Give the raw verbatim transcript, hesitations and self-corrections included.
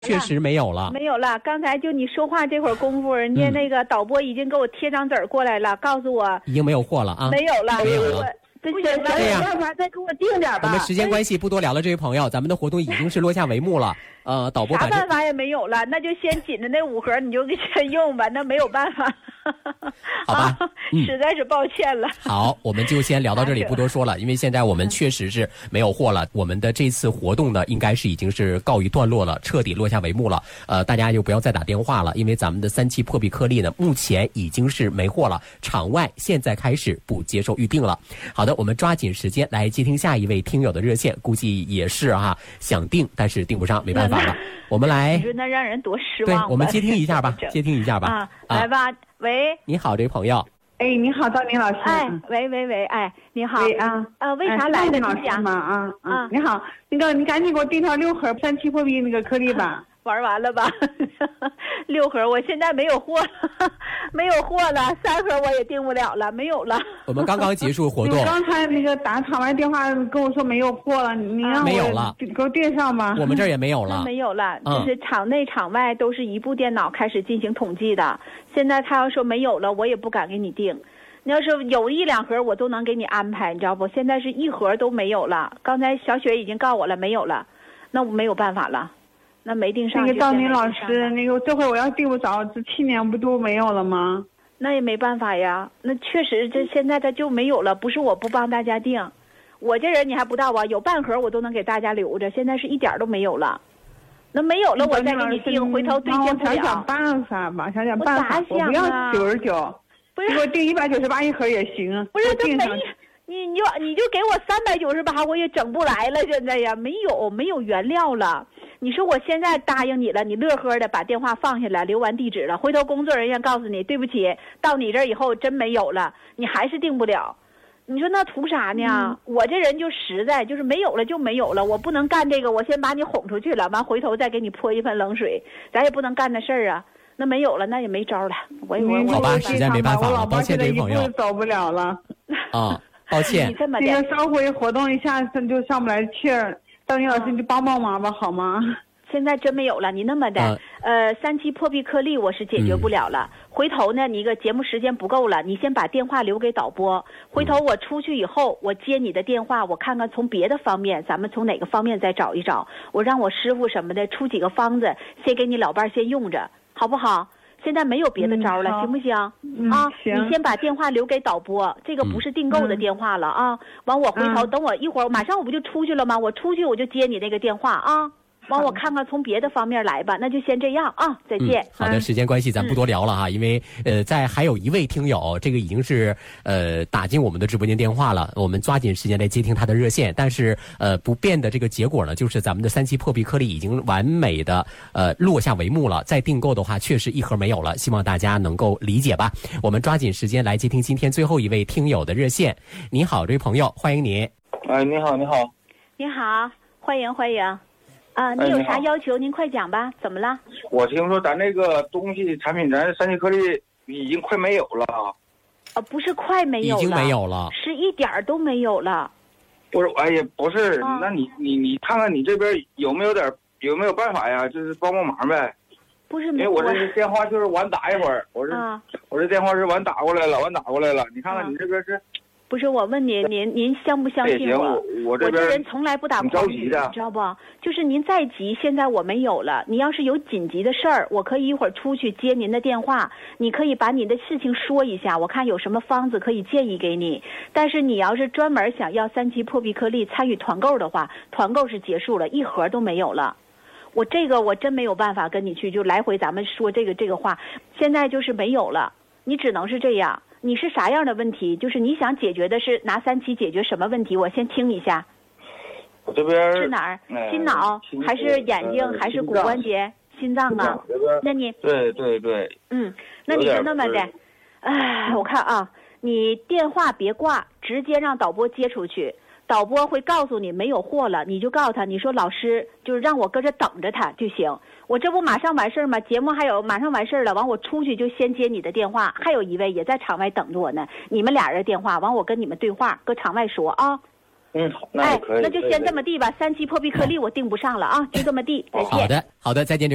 确实没有了， 没有了。刚才就你说话这会儿功夫，人家那个导播已经给我贴张纸过来了，告诉我已经没有货了啊， 没有了， 没有了。 不行了， 这样要不然再给我定点吧。 我们时间关系不多聊了，这位朋友，咱们的活动已经是落下帷幕了。呃，导播啥办法也没有了，那就先紧着那五盒，你就给先用吧，那没有办法。 好吧、 啊嗯，实在是抱歉了。 好，我们就先聊到这里，不多说了，因为现在我们确实是没有货了。我们的这次活动呢，应该是已经是告一段落了，彻底落下帷幕了。呃，大家就不要再打电话了，因为咱们的三期破壁颗粒呢，目前已经是没货了，场外现在开始不接受预定了。好的，我们抓紧时间来接听下一位听友的热线，估计也是哈、啊，想订但是订不上，没办法了。我们来， 你说那让人多失望。 对，我们接听一下吧，接听一下吧。 啊，来吧，喂， 你好，这位朋友。 哎，你好，赵宁老师。 哎，喂喂喂，哎，你好。 喂啊， 呃，为啥来的？ 老师吗？啊啊， 你好，那个你赶紧给我订条六盒三七破壁那个颗粒吧。 玩完了吧？六盒，我现在没有货了，没有货了。三盒我也订不了了，没有了。 我们刚刚结束活动。 你刚才那个打场外电话跟我说没有货了，你让我没有了， 给我订上吧。 我们这儿也没有了， 没有了， 嗯、 就是场内场外都是一部电脑开始进行统计的。现在他要说没有了，我也不敢给你订。你要是有一两盒，我都能给你安排，你知道不？现在是一盒都没有了。刚才小雪已经告我了，没有了，那我没有办法了。那没订上。 那个赵宁老师，那个这回我要订不着，这去年不都没有了吗？ 那也没办法呀，那确实这现在它就没有了，不是我不帮大家订，我这人你还不知道啊，有半盒我都能给大家留着，现在是一点都没有了。那没有了，我再给你订，回头对接不了。 想想办法吧，想想办法。 我咋想啊？ 我不要九十九， 不是给我订一百九十八一盒也行。 不是，这没你你就你就给我三百九十八，我也整不来了，现在呀，没有没有原料了。你说我现在答应你了，你乐呵的把电话放下来，留完地址了，回头工作人员告诉你，对不起，到你这儿以后真没有了，你还是订不了。你说那图啥呢、嗯？我这人就实在，就是没有了就没有了，我不能干这个，我先把你哄出去了，完回头再给你泼一盆冷水，咱也不能干那事儿啊。那没有了，那也没招了。我我我好吧，实在没办法了，抱歉，这位朋友走不了了。 啊，抱歉。 你这么的，这个稍微活动一下就上不来气儿。赵宁老师，你帮帮忙吧，好吗？ 现在真没有了，你那么的，啊、呃，三期破壁颗粒我是解决不了了。嗯、回头呢，你一个节目时间不够了，你先把电话留给导播。回头我出去以后，我接你的电话，我看看从别的方面，咱们从哪个方面再找一找。我让我师傅什么的出几个方子，先给你老伴儿先用着，好不好？现在没有别的招了， 嗯、 行不行？ 嗯、 啊， 行。 你先把电话留给导播，这个不是订购的电话了、嗯、啊。完，我回头、嗯、等我一会儿，马上我不就出去了吗？我出去我就接你那个电话啊。完，我看看从别的方面来吧，那就先这样啊，再见。 嗯、好的，时间关系咱不多聊了哈，嗯、因为呃，在还有一位听友，这个已经是呃打进我们的直播间电话了，我们抓紧时间来接听他的热线。但是呃不变的这个结果呢，就是咱们的三期破壁颗粒已经完美的呃落下帷幕了。再订购的话，确实一盒没有了，希望大家能够理解吧。我们抓紧时间来接听今天最后一位听友的热线。你好，这位朋友，欢迎您。 哎，你好，你好。 你好，欢迎欢迎。啊，你有啥要求？您快讲吧，怎么了？ 我听说咱这个东西产品，咱三七颗粒已经快没有了。 啊，不是快没有了， 已经没有了， 是一点儿都没有了。 不是，哎呀，不是， 啊、 那你你你看看你这边有没有点有没有办法呀？就是帮帮忙呗。 不是， 因为我这电话就是晚打一会儿，我这、啊、我这电话是晚打过来了，晚打过来了。你看看你这边是。啊不是我问您，您您相不相信我？ 我, 我, 这我这人从来不打诳语，你知道不？就是您再急，现在我没有了。你要是有紧急的事儿，我可以一会儿出去接您的电话，你可以把你的事情说一下，我看有什么方子可以建议给你。但是你要是专门想要三期破壁颗粒参与团购的话，团购是结束了，一盒都没有了。我这个我真没有办法跟你去就来回咱们说这个这个话，现在就是没有了，你只能是这样。你是啥样的问题？就是你想解决的是拿三期解决什么问题？我先听一下。 我这边是哪儿？呃、心脑还是眼睛、呃、还是骨关节？心脏啊？那你对对对。 嗯，那你就那么的，哎，我看啊，你电话别挂，直接让导播接出去。导播会告诉你没有货了，你就告诉他，你说老师就是让我搁这等着他就行。我这不马上完事儿吗？节目还有马上完事儿了，完我出去就先接你的电话。还有一位也在场外等着我呢，你们俩人电话，完我跟你们对话，搁场外说啊。 嗯，好，那可以。 哎，那就先这么地吧。三期破壁颗粒我订不上了啊，就这么地，再见。 好的，好的，再见。